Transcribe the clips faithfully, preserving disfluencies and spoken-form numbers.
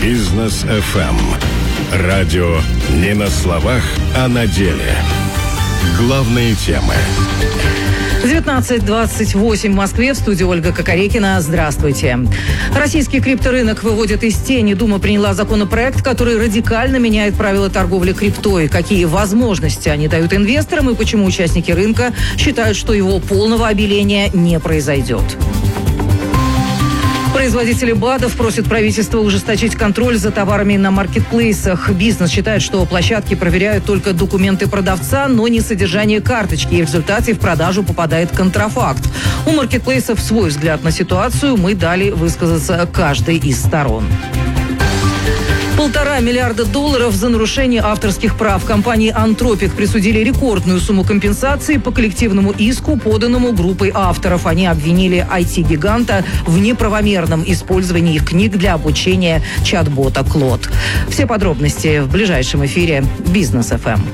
Бизнес эф эм. Радио не на словах, а на деле. Главные темы. девятнадцать двадцать восемь в Москве. В студии Ольга Кокорекина. Здравствуйте. Российский крипторынок выводит из тени. Дума приняла законопроект, который радикально меняет правила торговли криптой. Какие возможности они дают инвесторам и почему участники рынка считают, что его полного обеления не произойдет. Производители БАДов просят правительство ужесточить контроль за товарами на маркетплейсах. Бизнес считает, что площадки проверяют только документы продавца, но не содержание карточки. И в результате в продажу попадает контрафакт. У маркетплейсов свой взгляд на ситуацию. Мы дали высказаться каждой из сторон. Полтора миллиарда долларов за нарушение авторских прав. Компании «Антропик» присудили рекордную сумму компенсации по коллективному иску, поданному группой авторов. Они обвинили ай ти-гиганта в неправомерном использовании их книг для обучения чат-бота Клод. Все подробности в ближайшем эфире «Бизнес эф эм».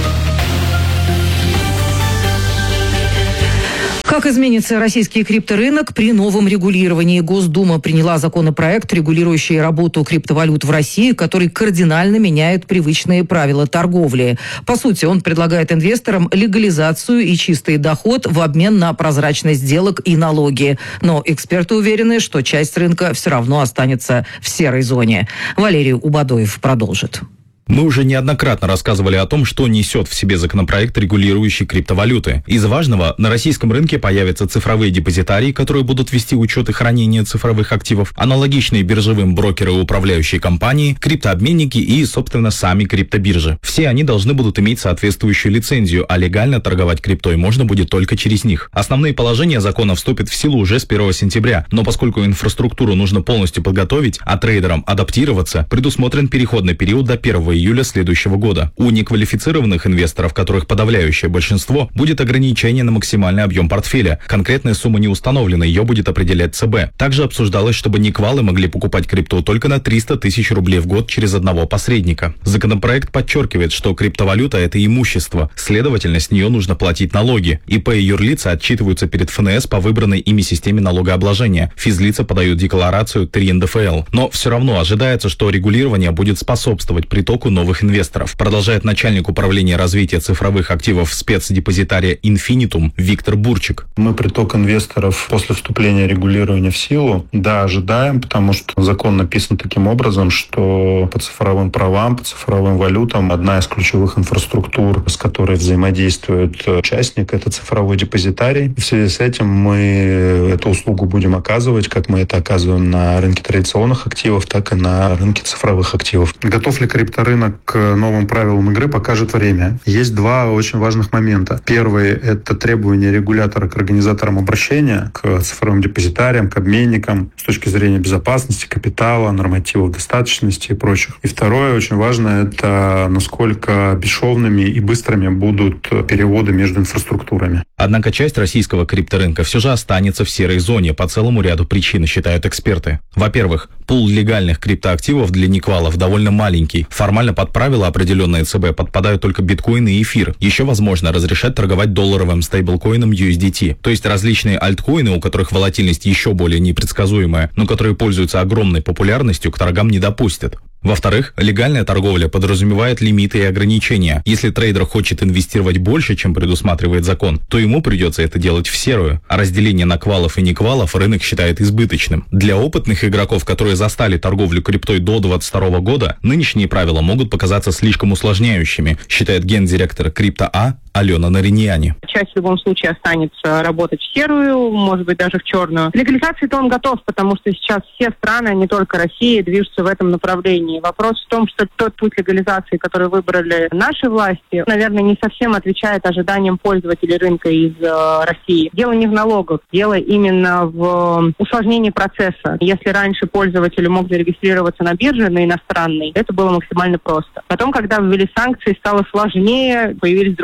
Как изменится российский крипторынок при новом регулировании? Госдума приняла законопроект, регулирующий работу криптовалют в России, который кардинально меняет привычные правила торговли. По сути, он предлагает инвесторам легализацию и чистый доход в обмен на прозрачность сделок и налоги. Но эксперты уверены, что часть рынка все равно останется в серой зоне. Валерий Убадоев продолжит. Мы уже неоднократно рассказывали о том, что несет в себе законопроект, регулирующий криптовалюты. Из важного, на российском рынке появятся цифровые депозитарии, которые будут вести учет и хранение цифровых активов, аналогичные биржевым брокеры и управляющие компании, криптообменники и, собственно, сами криптобиржи. Все они должны будут иметь соответствующую лицензию, а легально торговать криптой можно будет только через них. Основные положения закона вступят в силу уже с первого сентября, но поскольку инфраструктуру нужно полностью подготовить, а трейдерам адаптироваться, предусмотрен переходный период до первого июля следующего года. У неквалифицированных инвесторов, которых подавляющее большинство, будет ограничение на максимальный объем портфеля. Конкретная сумма не установлена, ее будет определять ЦБ. Также обсуждалось, чтобы неквалы могли покупать крипту только на триста тысяч рублей в год через одного посредника. Законопроект подчеркивает, что криптовалюта – это имущество, следовательно, с нее нужно платить налоги. ИП и юрлица отчитываются перед эф эн эс по выбранной ими системе налогообложения. Физлица подают декларацию три эн дэ эф эл. Но все равно ожидается, что регулирование будет способствовать притоку новых инвесторов, продолжает начальник управления развития цифровых активов спецдепозитария Infinitum Виктор Бурчик. Мы приток инвесторов после вступления регулирования в силу, да, ожидаем, потому что закон написан таким образом, что по цифровым правам, по цифровым валютам одна из ключевых инфраструктур, с которой взаимодействует участник, это цифровой депозитарий. В связи с этим мы эту услугу будем оказывать, как мы это оказываем на рынке традиционных активов, так и на рынке цифровых активов. Готов ли крипторынок к новым правилам игры, покажет время. Есть два очень важных момента. Первый – это требование регулятора к организаторам обращения, к цифровым депозитариям, к обменникам с точки зрения безопасности, капитала, нормативов достаточности и прочих. И второе, очень важно, это насколько бесшовными и быстрыми будут переводы между инфраструктурами. Однако часть российского крипторынка все же останется в серой зоне по целому ряду причин, считают эксперты. Во-первых, пул легальных криптоактивов для неквалов довольно маленький. Формально под правила, определенные ЦБ, подпадают только биткоин и эфир. Еще возможно разрешать торговать долларовым стейблкоином ю эс ди ти, то есть различные альткоины, у которых волатильность еще более непредсказуемая, но которые пользуются огромной популярностью, к торгам не допустят. Во-вторых, легальная торговля подразумевает лимиты и ограничения. Если трейдер хочет инвестировать больше, чем предусматривает закон, то ему придется это делать в серую, а разделение на квалов и неквалов рынок считает избыточным. Для опытных игроков, которые застали торговлю криптой до двадцать второго года, нынешние правила могут показаться слишком усложняющими, считает гендиректор Крипто.А Алена Нариньяни. Часть в любом случае останется работать в серую, может быть, даже в черную. Легализации-то он готов, потому что сейчас все страны, не только Россия, движутся в этом направлении. Вопрос в том, что тот путь легализации, который выбрали наши власти, наверное, не совсем отвечает ожиданиям пользователей рынка из э, России. Дело не в налогах, дело именно в усложнении процесса. Если раньше пользователь мог зарегистрироваться на бирже, на иностранной, это было максимально просто. Потом, когда ввели санкции, стало сложнее, появились другие азиатские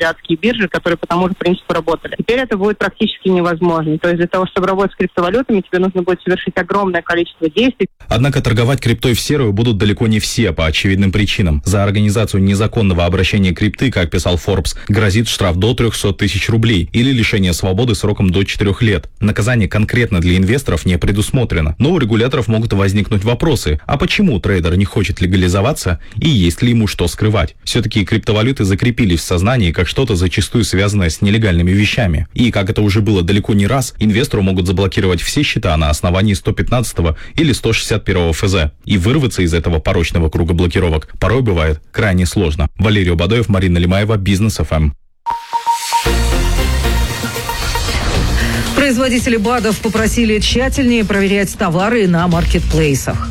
азиатские биржи, которые по тому же принципу работали. Теперь это будет практически невозможно. То есть для того, чтобы работать с криптовалютами, тебе нужно будет совершить огромное количество действий. Однако торговать криптой в серую будут далеко не все по очевидным причинам. За организацию незаконного обращения крипты, как писал Forbes, грозит штраф до трехсот тысяч рублей или лишение свободы сроком до четырех лет. Наказание конкретно для инвесторов не предусмотрено. Но у регуляторов могут возникнуть вопросы. А почему трейдер не хочет легализоваться и есть ли ему что скрывать? Все-таки криптовалюты закрепились в сознании как что-то зачастую связанное с нелегальными вещами. И, как это уже было далеко не раз, инвестору могут заблокировать все счета на основании сто пятнадцатого или сто шестьдесят первого эф зэ. И вырваться из этого порочного круга блокировок порой бывает крайне сложно. Валерий Бадоев, Марина Лимаева, Бизнес эф эм. Производители БАДов попросили тщательнее проверять товары на маркетплейсах.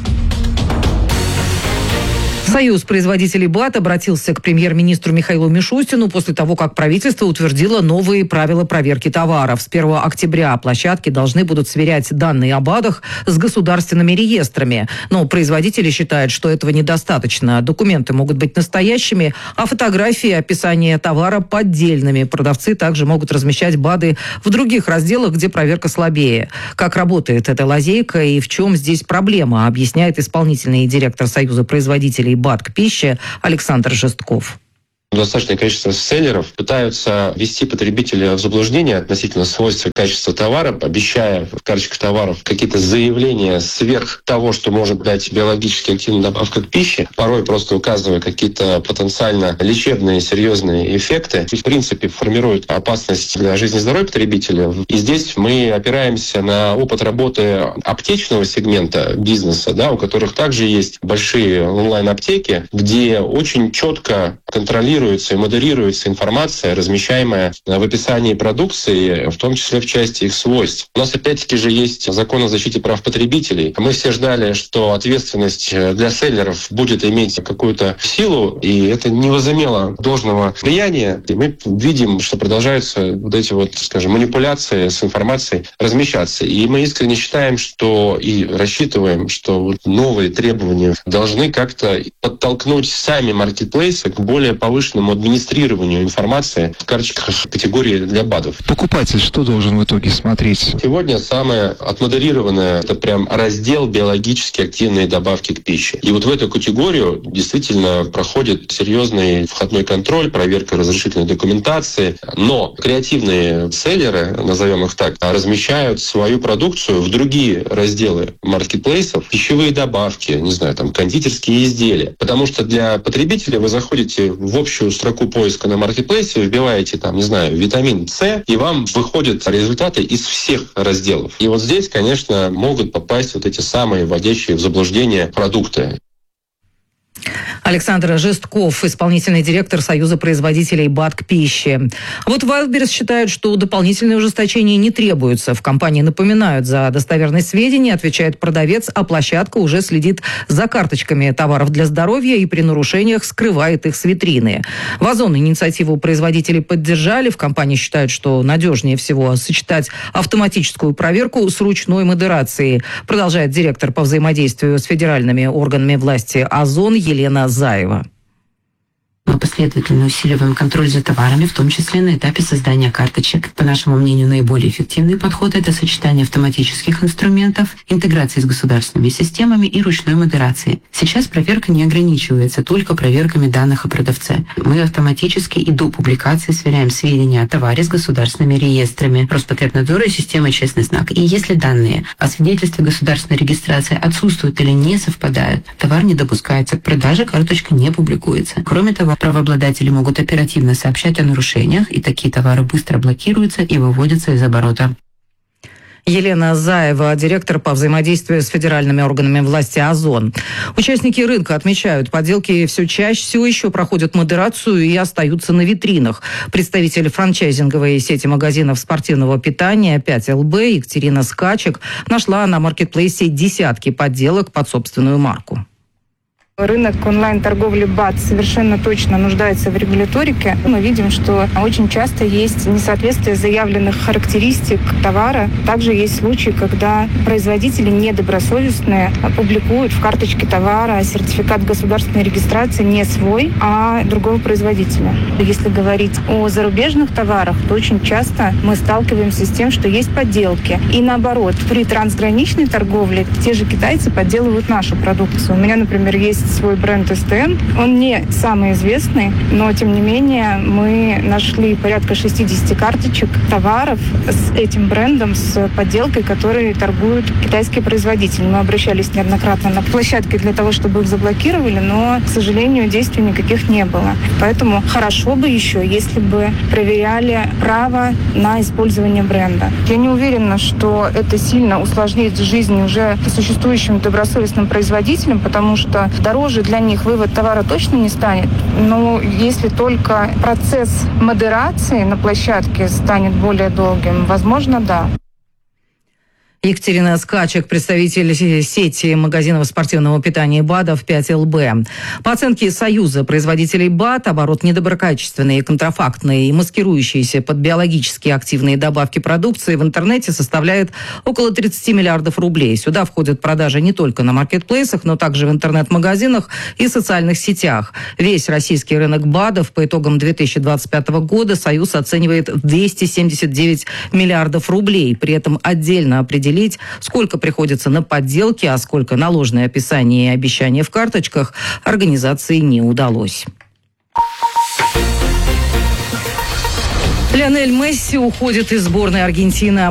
Союз производителей БАД обратился к премьер-министру Михаилу Мишустину после того, как правительство утвердило новые правила проверки товаров. С первого октября площадки должны будут сверять данные о БАДах с государственными реестрами. Но производители считают, что этого недостаточно. Документы могут быть настоящими, а фотографии и описание товара поддельными. Продавцы также могут размещать БАДы в других разделах, где проверка слабее. Как работает эта лазейка и в чем здесь проблема, объясняет исполнительный директор Союза производителей БАД к пище Александр Жестков. Достаточное количество селлеров пытаются ввести потребителя в заблуждение относительно свойств и качества товара, обещая в карточках товаров какие-то заявления сверх того, что может дать биологически активная добавка к пище, порой просто указывая какие-то потенциально лечебные серьезные эффекты. В принципе, формируют опасность для жизни и здоровья потребителя. И здесь мы опираемся на опыт работы аптечного сегмента бизнеса, да, у которых также есть большие онлайн-аптеки, где очень четко контролируют и модерируется информация, размещаемая в описании продукции, в том числе в части их свойств. У нас опять-таки же есть закон о защите прав потребителей. Мы все ждали, что ответственность для селлеров будет иметь какую-то силу, и это не возымело должного влияния. И мы видим, что продолжаются вот эти вот, скажем, манипуляции с информацией размещаться. И мы искренне считаем, что и рассчитываем, что вот новые требования должны как-то подтолкнуть сами маркетплейсы к более повышенному администрированию информации в карточках категории для БАДов. Покупатель что должен в итоге смотреть? Сегодня самое отмодерированное — это прям раздел биологически активные добавки к пище. И вот в эту категорию действительно проходит серьезный входной контроль, проверка разрешительной документации. Но креативные селлеры, назовем их так, размещают свою продукцию в другие разделы маркетплейсов, пищевые добавки, не знаю, там, кондитерские изделия. Потому что для потребителя вы заходите в общую строку поиска на маркетплейсе, вбиваете там, не знаю, витамин С, и вам выходят результаты из всех разделов. И вот здесь, конечно, могут попасть вот эти самые вводящие в заблуждение продукты. Александр Жестков, исполнительный директор Союза производителей БАД к пище. Вот Wildberries считают, что дополнительные ужесточения не требуются. В компании напоминают, за достоверность сведений отвечает продавец, а площадка уже следит за карточками товаров для здоровья и при нарушениях скрывает их с витрины. В Озон инициативу производителей поддержали. В компании считают, что надежнее всего сочетать автоматическую проверку с ручной модерацией. Продолжает директор по взаимодействию с федеральными органами власти Озон Елена Заева. Мы последовательно усиливаем контроль за товарами, в том числе на этапе создания карточек. По нашему мнению, наиболее эффективный подход – это сочетание автоматических инструментов, интеграции с государственными системами и ручной модерации. Сейчас проверка не ограничивается только проверками данных о продавце. Мы автоматически и до публикации сверяем сведения о товаре с государственными реестрами Роспотребнадзора и системой «Честный знак». И если данные о свидетельстве государственной регистрации отсутствуют или не совпадают, товар не допускается к продаже, карточка не публикуется. Кроме того, правообладатели могут оперативно сообщать о нарушениях, и такие товары быстро блокируются и выводятся из оборота. Елена Заева, директор по взаимодействию с федеральными органами власти Озон. Участники рынка отмечают, подделки все чаще все еще проходят модерацию и остаются на витринах. Представитель франчайзинговой сети магазинов спортивного питания пять эл бэ Екатерина Скачек нашла на маркетплейсе десятки подделок под собственную марку. Рынок онлайн-торговли БАТ совершенно точно нуждается в регуляторике. Мы видим, что очень часто есть несоответствие заявленных характеристик товара. Также есть случаи, когда производители недобросовестные публикуют в карточке товара сертификат государственной регистрации не свой, а другого производителя. Если говорить о зарубежных товарах, то очень часто мы сталкиваемся с тем, что есть подделки. И наоборот, при трансграничной торговле те же китайцы подделывают нашу продукцию. У меня, например, есть свой бренд эс тэ эн. Он не самый известный, но, тем не менее, мы нашли порядка шестьдесят карточек товаров с этим брендом, с подделкой, которые торгуют китайские производители. Мы обращались неоднократно на площадки для того, чтобы их заблокировали, но, к сожалению, действий никаких не было. Поэтому хорошо бы еще, если бы проверяли право на использование бренда. Я не уверена, что это сильно усложнит жизнь уже существующим добросовестным производителям, потому что дороже для них вывод товара точно не станет. Но если только процесс модерации на площадке станет более долгим, возможно, да. Екатерина Скачек, представитель сети магазинов спортивного питания БАДов пять эл бэ. По оценке Союза производителей БАД, оборот недоброкачественные, контрафактные и маскирующиеся под биологически активные добавки продукции в интернете составляет около тридцать миллиардов рублей. Сюда входят продажи не только на маркетплейсах, но также в интернет-магазинах и социальных сетях. Весь российский рынок БАДов по итогам две тысячи двадцать пятого года Союз оценивает в двести семьдесят девять миллиардов рублей. При этом отдельно определить, сколько приходится на подделки, а сколько на ложное описание и обещания в карточках, организации не удалось. Лионель Месси уходит из сборной Аргентины.